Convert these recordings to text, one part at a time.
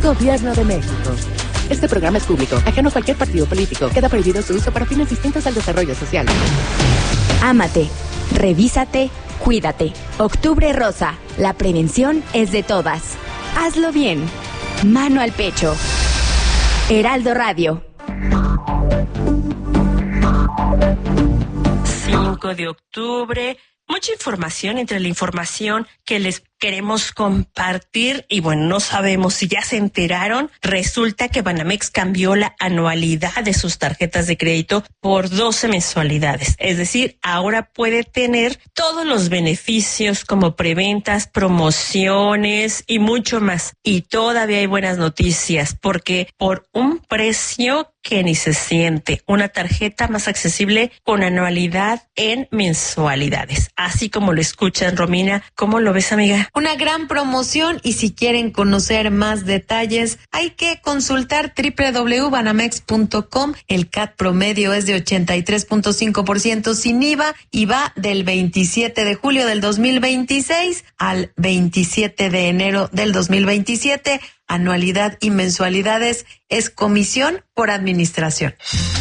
Gobierno de México. Este programa es público, ajeno a cualquier partido político. Queda prohibido su uso para fines distintos al desarrollo social. Ámate, revísate, cuídate. Octubre Rosa. La prevención es de todas. Hazlo bien. Mano al pecho. Heraldo Radio. 5 de octubre. Mucha información entre la información que les queremos compartir y bueno, no sabemos si ya se enteraron. Resulta que Banamex cambió la anualidad de sus tarjetas de crédito por 12 mensualidades. Es decir, ahora puede tener todos los beneficios como preventas, promociones y mucho más. Y todavía hay buenas noticias porque por un precio que ni se siente, una tarjeta más accesible con anualidad en mensualidades. Así como lo escuchan, Romina, ¿cómo lo ves, amiga? Una gran promoción y si quieren conocer más detalles hay que consultar www.banamex.com. El CAT promedio es de 83.5% sin IVA y va del 27 de julio del 2026 al 27 de enero del 2027. Anualidad y mensualidades es comisión por administración.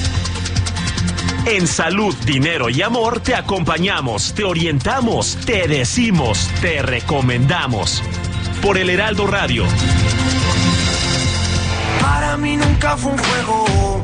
En salud, dinero y amor te acompañamos, te orientamos, te decimos, te recomendamos. Por el Heraldo Radio. Para mí nunca fue un juego,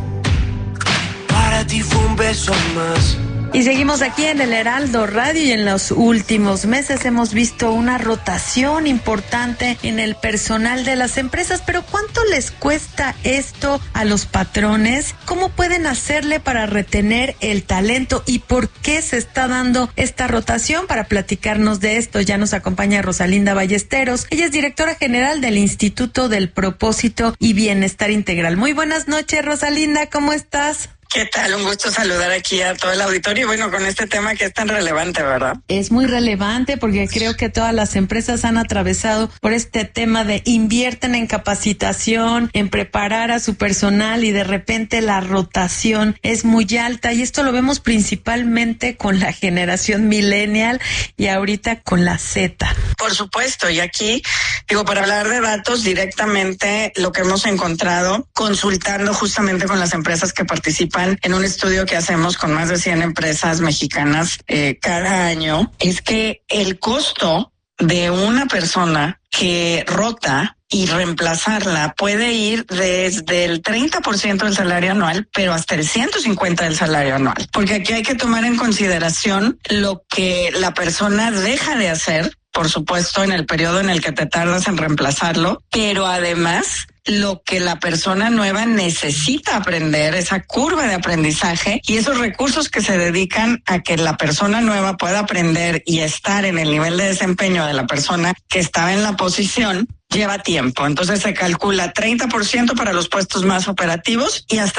para ti fue un beso más. Y seguimos aquí en el Heraldo Radio y en los últimos meses hemos visto una rotación importante en el personal de las empresas, pero ¿cuánto les cuesta esto a los patrones? ¿Cómo pueden hacerle para retener el talento y por qué se está dando esta rotación? Para platicarnos de esto ya nos acompaña Rosalinda Ballesteros. Ella es directora general del Instituto del Propósito y Bienestar Integral. Muy buenas noches, Rosalinda, ¿cómo estás? ¿Qué tal? Un gusto saludar aquí a todo el auditorio. Bueno, con este tema que es tan relevante, ¿verdad? Es muy relevante porque creo que todas las empresas han atravesado por este tema de invierten en capacitación, en preparar a su personal y de repente la rotación es muy alta y esto lo vemos principalmente con la generación millennial y ahorita con la Z. Por supuesto, y aquí, para hablar de datos directamente, lo que hemos encontrado consultando justamente con las empresas que participan en un estudio que hacemos con más de 100 empresas mexicanas cada año, es que el costo de una persona que rota y reemplazarla puede ir desde el 30% del salario anual, pero hasta el 150% del salario anual. Porque aquí hay que tomar en consideración lo que la persona deja de hacer, por supuesto, en el periodo en el que te tardas en reemplazarlo, pero además lo que la persona nueva necesita aprender, esa curva de aprendizaje y esos recursos que se dedican a que la persona nueva pueda aprender y estar en el nivel de desempeño de la persona que estaba en la posición, lleva tiempo. Entonces se calcula 30% para los puestos más operativos y hasta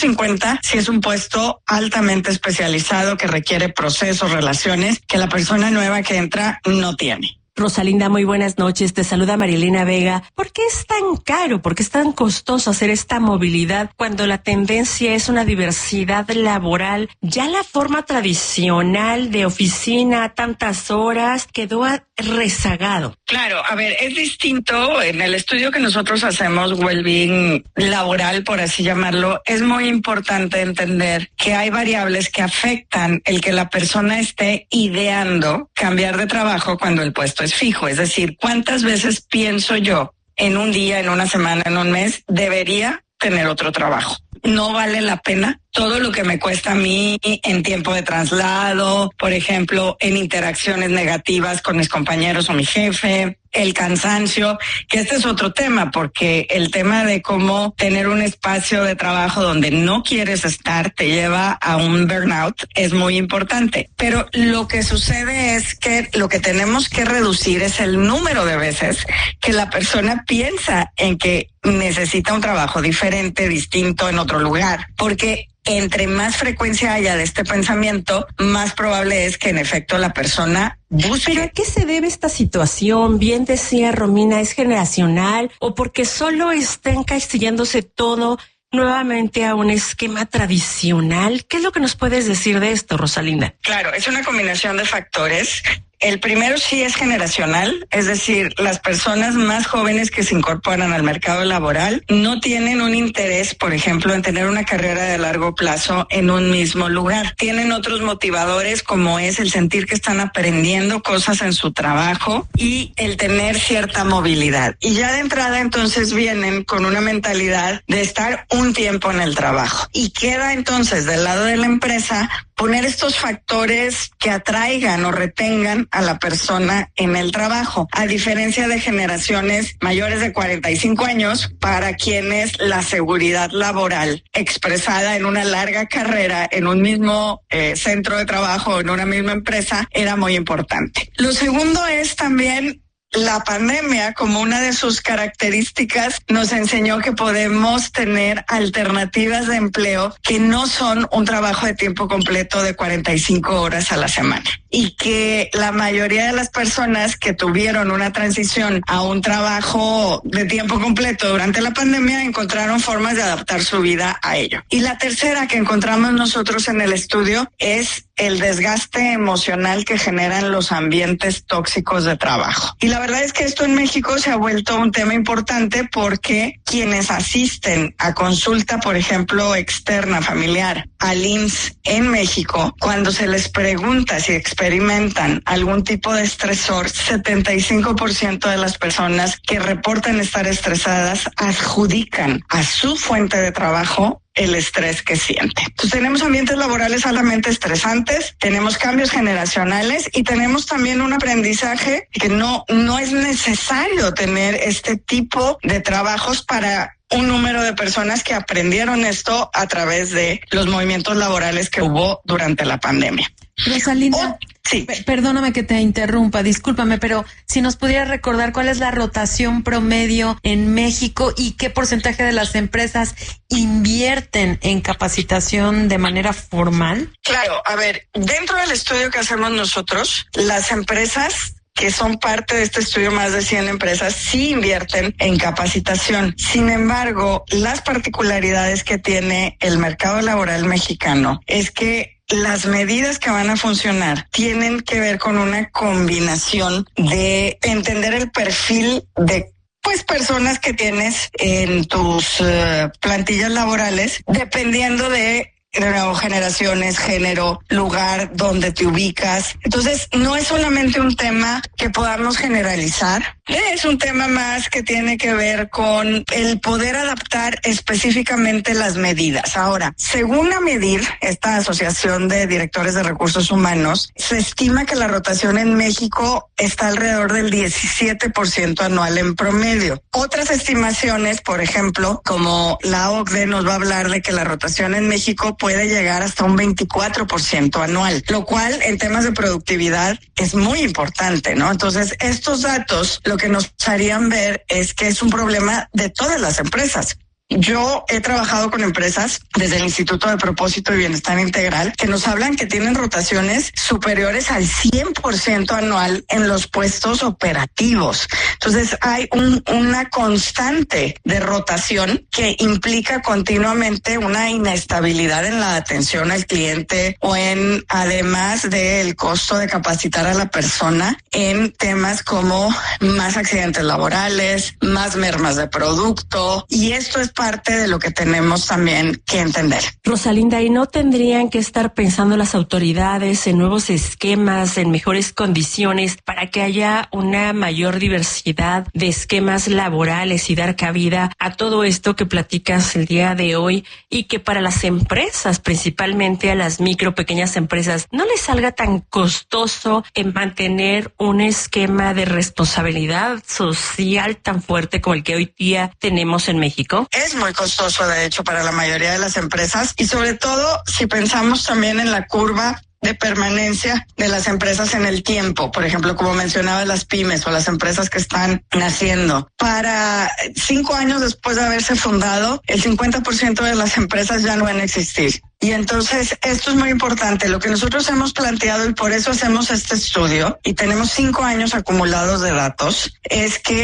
150 si es un puesto altamente especializado que requiere procesos, relaciones que la persona nueva que entra no tiene. Rosalinda, muy buenas noches. Te saluda Marilena Vega. ¿Por qué es tan caro? ¿Por qué es tan costoso hacer esta movilidad cuando la tendencia es una diversidad laboral? Ya la forma tradicional de oficina, tantas horas, quedó rezagado. Claro, a ver, es distinto. En el estudio que nosotros hacemos, Wellbeing Laboral, por así llamarlo, es muy importante entender que hay variables que afectan el que la persona esté ideando cambiar de trabajo cuando el puesto es fijo. Es decir, ¿cuántas veces pienso yo en un día, en una semana, en un mes, debería tener otro trabajo? No vale la pena todo lo que me cuesta a mí en tiempo de traslado, por ejemplo, en interacciones negativas con mis compañeros o mi jefe, el cansancio, que este es otro tema, porque el tema de cómo tener un espacio de trabajo donde no quieres estar te lleva a un burnout es muy importante. Pero lo que sucede es que lo que tenemos que reducir es el número de veces que la persona piensa en que necesita un trabajo diferente, distinto, en otro lugar, porque entre más frecuencia haya de este pensamiento, más probable es que en efecto la persona busque. ¿Pero a qué se debe esta situación? Bien decía Romina, ¿es generacional o porque solo está encastillándose todo nuevamente a un esquema tradicional? ¿Qué es lo que nos puedes decir de esto, Rosalinda? Claro, es una combinación de factores. El primero sí es generacional, es decir, las personas más jóvenes que se incorporan al mercado laboral no tienen un interés, por ejemplo, en tener una carrera de largo plazo en un mismo lugar. Tienen otros motivadores, como es el sentir que están aprendiendo cosas en su trabajo y el tener cierta movilidad. Y ya de entrada entonces vienen con una mentalidad de estar un tiempo en el trabajo. Y queda entonces del lado de la empresa poner estos factores que atraigan o retengan a la persona en el trabajo, a diferencia de generaciones mayores de 45 años, para quienes la seguridad laboral expresada en una larga carrera en un mismo centro de trabajo, en una misma empresa, era muy importante. Lo segundo es también la pandemia, como una de sus características, nos enseñó que podemos tener alternativas de empleo que no son un trabajo de tiempo completo de 45 horas a la semana. Y que la mayoría de las personas que tuvieron una transición a un trabajo de tiempo completo durante la pandemia encontraron formas de adaptar su vida a ello. Y la tercera que encontramos nosotros en el estudio es el desgaste emocional que generan los ambientes tóxicos de trabajo. Y la verdad es que esto en México se ha vuelto un tema importante porque quienes asisten a consulta, por ejemplo, externa, familiar, al IMSS en México, cuando se les pregunta si experimentan algún tipo de estresor, 75% de las personas que reportan estar estresadas adjudican a su fuente de trabajo el estrés que siente. Entonces tenemos ambientes laborales altamente estresantes, tenemos cambios generacionales y tenemos también un aprendizaje que no es necesario tener este tipo de trabajos para un número de personas que aprendieron esto a través de los movimientos laborales que hubo durante la pandemia. Rosalinda, sí. Perdóname que te interrumpa, discúlpame, pero si nos pudieras recordar cuál es la rotación promedio en México y qué porcentaje de las empresas invierten en capacitación de manera formal. Claro, a ver, dentro del estudio que hacemos nosotros, las empresas que son parte de este estudio, más de 100 empresas, sí invierten en capacitación. Sin embargo, las particularidades que tiene el mercado laboral mexicano es que las medidas que van a funcionar tienen que ver con una combinación de entender el perfil de personas que tienes en tus plantillas laborales, dependiendo de generaciones, género, lugar donde te ubicas. Entonces, no es solamente un tema que podamos generalizar, es un tema más que tiene que ver con el poder adaptar específicamente las medidas. Ahora, según la Medir, esta Asociación de Directores de Recursos Humanos, se estima que la rotación en México está alrededor del 17% anual en promedio. Otras estimaciones, por ejemplo, como la OCDE nos va a hablar de que la rotación en México puede llegar hasta un 24% anual, lo cual en temas de productividad es muy importante, ¿no? Entonces, estos datos lo que nos harían ver es que es un problema de todas las empresas. Yo he trabajado con empresas desde el Instituto de Propósito y Bienestar Integral que nos hablan que tienen rotaciones superiores al 100% anual en los puestos operativos. Entonces hay una constante de rotación que implica continuamente una inestabilidad en la atención al cliente o en, además del costo de capacitar a la persona en temas como más accidentes laborales, más mermas de producto, y esto es parte de lo que tenemos también que entender. Rosalinda, ¿y no tendrían que estar pensando las autoridades en nuevos esquemas, en mejores condiciones para que haya una mayor diversidad de esquemas laborales y dar cabida a todo esto que platicas el día de hoy y que para las empresas, principalmente a las micro, pequeñas empresas, no les salga tan costoso en mantener un esquema de responsabilidad social tan fuerte como el que hoy día tenemos en México? Es muy costoso, de hecho, para la mayoría de las empresas y sobre todo si pensamos también en la curva de permanencia de las empresas en el tiempo. Por ejemplo, como mencionaba, las pymes o las empresas que están naciendo. Para 5 años después de haberse fundado, el 50% de las empresas ya no van a existir. Y entonces esto es muy importante. Lo que nosotros hemos planteado y por eso hacemos este estudio y tenemos 5 años acumulados de datos es que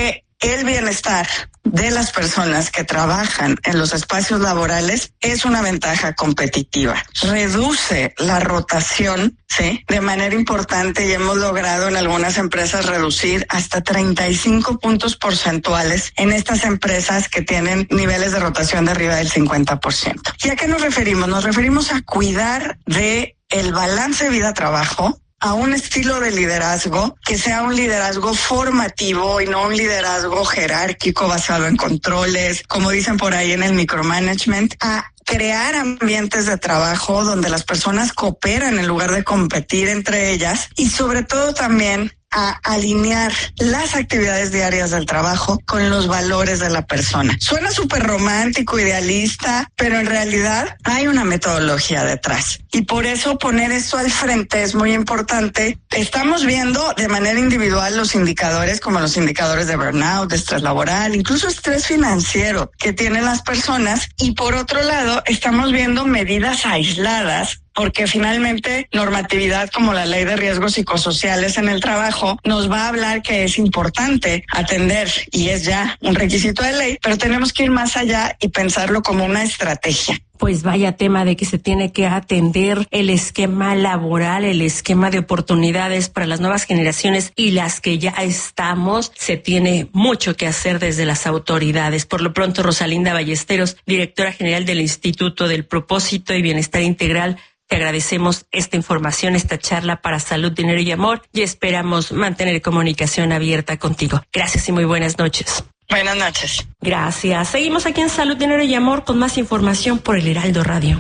el bienestar de las personas que trabajan en los espacios laborales es una ventaja competitiva. Reduce la rotación, ¿sí?, de manera importante, y hemos logrado en algunas empresas reducir hasta 35 puntos porcentuales en estas empresas que tienen niveles de rotación de arriba del 50%. ¿Y a qué nos referimos? Nos referimos a cuidar de el balance vida-trabajo, a un estilo de liderazgo que sea un liderazgo formativo y no un liderazgo jerárquico basado en controles, como dicen por ahí en el micromanagement, a crear ambientes de trabajo donde las personas cooperan en lugar de competir entre ellas, y sobre todo también a alinear las actividades diarias del trabajo con los valores de la persona. Suena súper romántico, idealista, pero en realidad hay una metodología detrás. Y por eso poner esto al frente es muy importante. Estamos viendo de manera individual los indicadores, como los indicadores de burnout, de estrés laboral, incluso estrés financiero que tienen las personas. Y por otro lado, estamos viendo medidas aisladas, porque finalmente normatividad como la Ley de Riesgos Psicosociales en el Trabajo nos va a hablar que es importante atender, y es ya un requisito de ley, pero tenemos que ir más allá y pensarlo como una estrategia. Pues vaya tema de que se tiene que atender el esquema laboral, el esquema de oportunidades para las nuevas generaciones y las que ya estamos. Se tiene mucho que hacer desde las autoridades. Por lo pronto, Rosalinda Ballesteros, directora general del Instituto del Propósito y Bienestar Integral, te agradecemos esta información, esta charla para Salud, Dinero y Amor, y esperamos mantener comunicación abierta contigo. Gracias y muy buenas noches. Buenas noches. Gracias. Seguimos aquí en Salud, Dinero y Amor con más información por el Heraldo Radio.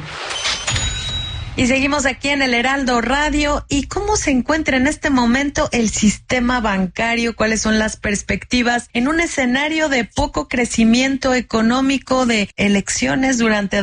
Y seguimos aquí en el Heraldo Radio. ¿Y cómo se encuentra en este momento el sistema bancario? ¿Cuáles son las perspectivas en un escenario de poco crecimiento económico, de elecciones durante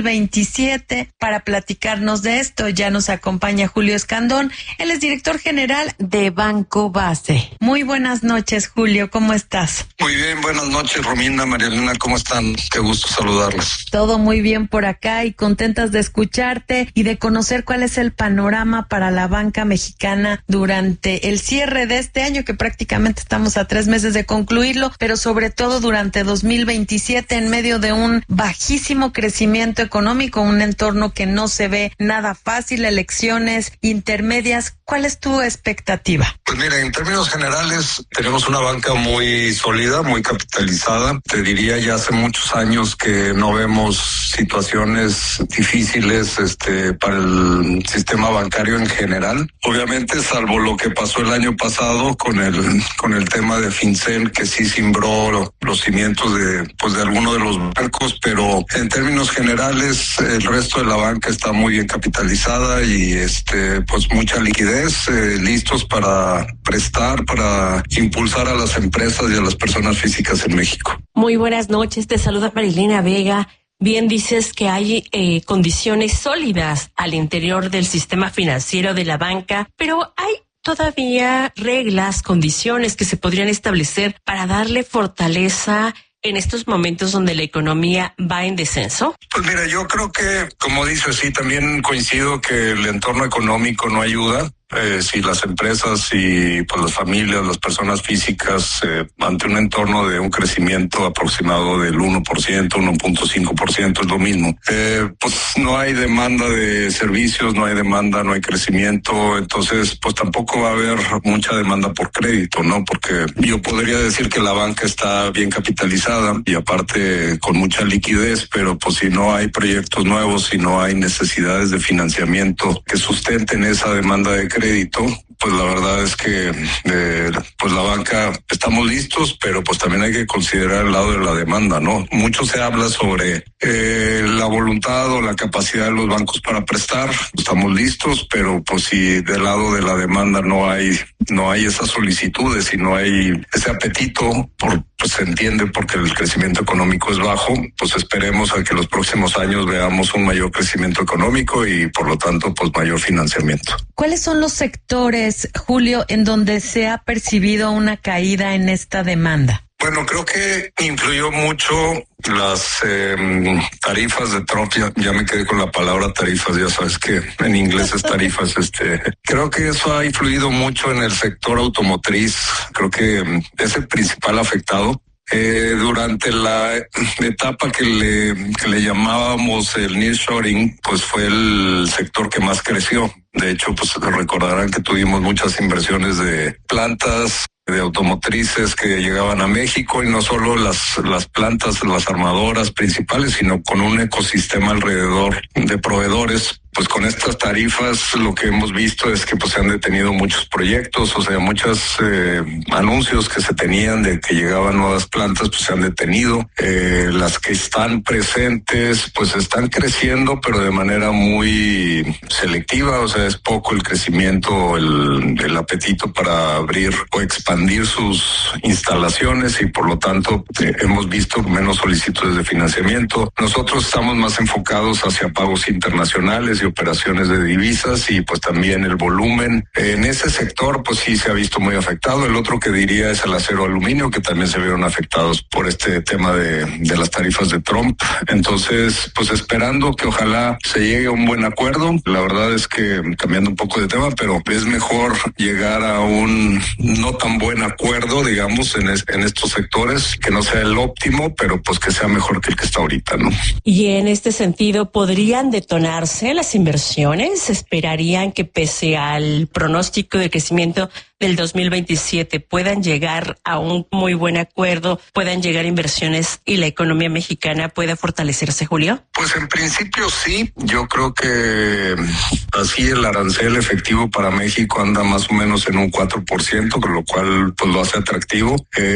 2027? Para platicarnos de esto ya nos acompaña Julio Escandón. Él es director general de Banco Base. Muy buenas noches, Julio. ¿Cómo estás? Muy bien, buenas noches, Romina, María Elena, ¿cómo están? Qué gusto saludarlos. Todo muy bien por acá y contentas de escucharte y de conocer cuál es el panorama para la banca mexicana durante el cierre de este año, que prácticamente estamos a 3 meses de concluirlo, pero sobre todo durante 2027, en medio de un bajísimo crecimiento económico, un entorno que no se ve nada fácil, elecciones intermedias. ¿Cuál es tu expectativa? Pues mira, en términos generales tenemos una banca muy sólida, muy capitalizada. Te diría, ya hace muchos años que no vemos situaciones difíciles para el sistema bancario en general. Obviamente, salvo lo que pasó el año pasado con el tema de FinCEN, que sí cimbró los cimientos de alguno de los bancos, pero en términos generales el resto de la banca está muy bien capitalizada y pues mucha liquidez, listos para prestar, para impulsar a las empresas y a las personas físicas en México. Muy buenas noches, te saluda Marilena Vega. Bien dices que hay condiciones sólidas al interior del sistema financiero de la banca, pero hay todavía reglas, condiciones que se podrían establecer para darle fortaleza en estos momentos donde la economía va en descenso. Pues mira, yo creo que, como dices, sí, también coincido que el entorno económico no ayuda. Si las empresas y pues las familias, las personas físicas, ante un entorno de un crecimiento aproximado del 1%, 1.5% es lo mismo. Pues no hay demanda de servicios, no hay demanda, no hay crecimiento, entonces pues tampoco va a haber mucha demanda por crédito, ¿no? Porque yo podría decir que la banca está bien capitalizada y aparte con mucha liquidez, pero pues si no hay proyectos nuevos, si no hay necesidades de financiamiento que sustenten esa demanda de crédito, pues la verdad es que pues la banca estamos listos, pero pues también hay que considerar el lado de la demanda, ¿no? Mucho se habla sobre la voluntad o la capacidad de los bancos para prestar, estamos listos, pero pues si del lado de la demanda no hay esas solicitudes y no hay ese apetito pues se entiende porque el crecimiento económico es bajo, pues esperemos a que los próximos años veamos un mayor crecimiento económico y por lo tanto pues mayor financiamiento. ¿Cuáles son los sectores, Julio, en donde se ha percibido una caída en esta demanda? Bueno, creo que influyó mucho las tarifas de Trump. Ya me quedé con la palabra tarifas, ya sabes que en inglés es tarifas. Creo que eso ha influido mucho en el sector automotriz. Creo que es el principal afectado. Durante la etapa que le llamábamos el nearshoring, pues fue el sector que más creció. De hecho, pues recordarán que tuvimos muchas inversiones de plantas de automotrices que llegaban a México, y no solo las plantas, las armadoras principales, sino con un ecosistema alrededor de proveedores. Pues con estas tarifas lo que hemos visto es que pues se han detenido muchos proyectos, o sea, muchos anuncios que se tenían de que llegaban nuevas plantas, pues se han detenido. Las que están presentes pues están creciendo, pero de manera muy selectiva, o sea, es poco el crecimiento, el apetito para abrir o expandir sus instalaciones, y por lo tanto hemos visto menos solicitudes de financiamiento. Nosotros estamos más enfocados hacia pagos internacionales y operaciones de divisas, y pues también el volumen en ese sector pues sí se ha visto muy afectado. El otro que diría es el acero aluminio, que también se vieron afectados por este tema de las tarifas de Trump. Entonces, pues esperando que ojalá se llegue a un buen acuerdo. La verdad es que, cambiando un poco de tema, pero es mejor llegar a un no tan buen acuerdo, digamos, en estos sectores, que no sea el óptimo, pero pues que sea mejor que el que está ahorita, ¿no? Y en este sentido, ¿podrían detonarse las inversiones? ¿Esperarían que pese al pronóstico de crecimiento del 2027 puedan llegar a un muy buen acuerdo, puedan llegar inversiones y la economía mexicana pueda fortalecerse, Julio? Pues en principio sí, yo creo que así el arancel efectivo para México anda más o menos en un 4%, con lo cual pues lo hace atractivo.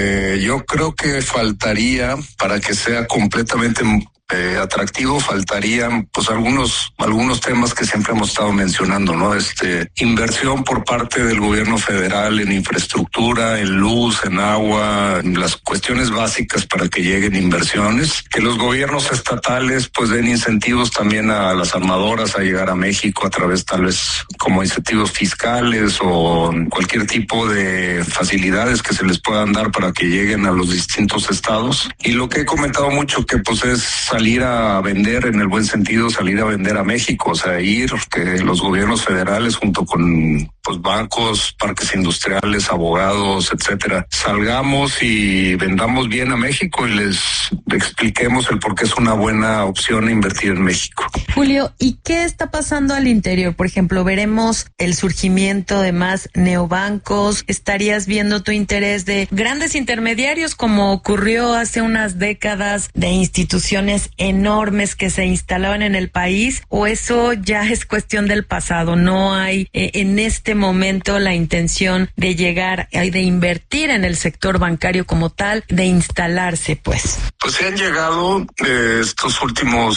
Yo creo que faltaría, para que sea completamente atractivo, faltarían pues algunos temas que siempre hemos estado mencionando, ¿no? Inversión por parte del gobierno federal en infraestructura, en luz, en agua, en las cuestiones básicas para que lleguen inversiones, que los gobiernos estatales pues den incentivos también a las armadoras a llegar a México a través tal vez como incentivos fiscales o cualquier tipo de facilidades que se les puedan dar para que lleguen a los distintos estados. Y lo que he comentado mucho, que pues es salir a vender, en el buen sentido, salir a vender a México, o sea, que los gobiernos federales junto con pues bancos, parques industriales, abogados, etcétera, salgamos y vendamos bien a México y les expliquemos el por qué es una buena opción invertir en México. Julio, ¿y qué está pasando al interior? Por ejemplo, veremos el surgimiento de más neobancos. ¿Estarías viendo tu interés de grandes intermediarios como ocurrió hace unas décadas, de instituciones enormes que se instalaban en el país, o eso ya es cuestión del pasado? No hay en este momento la intención de llegar, de invertir en el sector bancario como tal, de instalarse, pues. Pues se han llegado estos últimos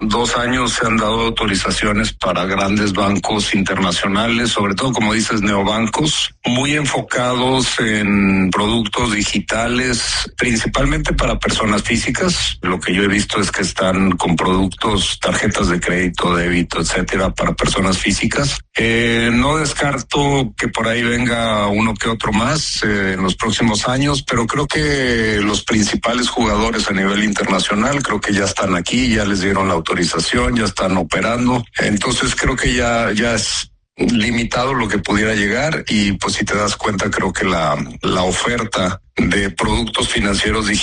2 años, se han dado autorizaciones para grandes bancos internacionales, sobre todo, como dices, neobancos, muy enfocados en productos digitales, principalmente para personas físicas. Lo que yo he visto es que están con productos, tarjetas de crédito, débito, etcétera, para personas físicas. No descarto que por ahí venga uno que otro más en los próximos años, pero creo que los principales jugadores a nivel internacional creo que ya están aquí, ya les dieron la autorización, ya están operando. Entonces creo que ya es limitado lo que pudiera llegar, y pues si te das cuenta, creo que la oferta de productos financieros digitales